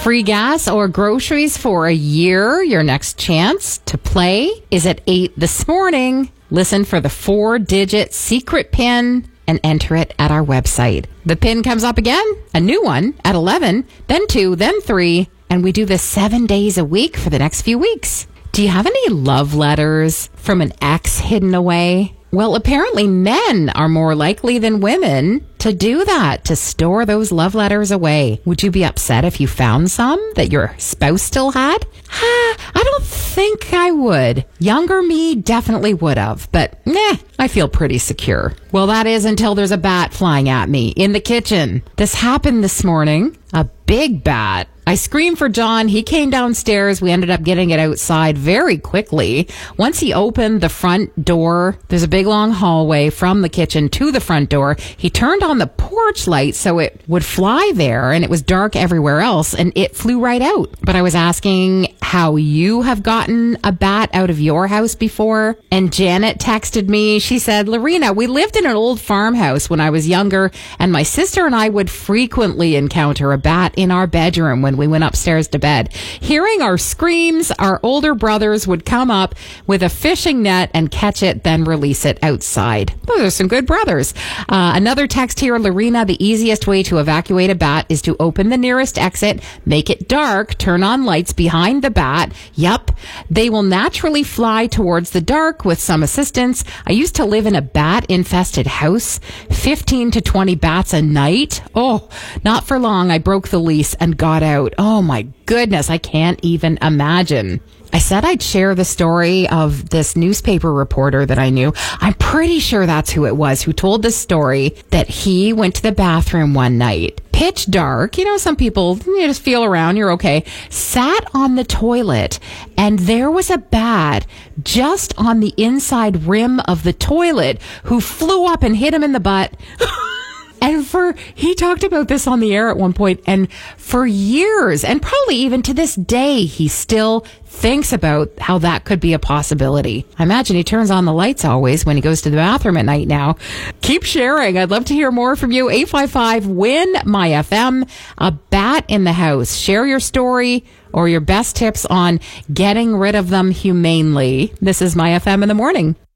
Free gas or groceries for a year. Your next chance to play is at 8 this morning. Listen for the 4-digit secret PIN and enter it at our website. The PIN comes up again, a new one at 11, then 2, then 3, and we do this 7 days a week for the next few weeks. Do you have any love letters from an ex hidden away? Well, apparently men are more likely than women to do that, to store those love letters away. Would you be upset if you found some that your spouse still had? I don't think I would. Younger me definitely would have, but I feel pretty secure. Well, that is until there's a bat flying at me in the kitchen. This happened this morning. A big bat. I screamed for John. He came downstairs. We ended up getting it outside very quickly. Once he opened the front door, there's a big long hallway from the kitchen to the front door. He turned on the porch light so it would fly there, and it was dark everywhere else, and it flew right out. But I was asking how you have gotten a bat out of your house before, and Janet texted me. She said, Lorena, we lived in an old farmhouse when I was younger, and my sister and I would frequently encounter a bat in our bedroom when we went upstairs to bed. Hearing our screams, our older brothers would come up with a fishing net and catch it, then release it outside. Those are some good brothers. Another text here, Lorena, the easiest way to evacuate a bat is to open the nearest exit, make it dark, turn on lights behind the bat. Yup, they will naturally fly towards the dark with some assistance. I used to live in a bat-infested house, 15 to 20 bats a night. Oh, not for long. I broke the lease and got out. Oh my goodness, I can't even imagine. I said I'd share the story of this newspaper reporter that I knew. I'm pretty sure that's who it was who told this story, that he went to the bathroom one night, pitch dark. You know, some people, you just feel around, you're okay. Sat on the toilet, and there was a bat just on the inside rim of the toilet who flew up and hit him in the butt. And he talked about this on the air at one point, and for years, and probably even to this day, he still thinks about how that could be a possibility. I imagine he turns on the lights always when he goes to the bathroom at night now. Keep sharing. I'd love to hear more from you. 855-WIN-MY-FM. A bat in the house. Share your story or your best tips on getting rid of them humanely. This is My FM in the morning.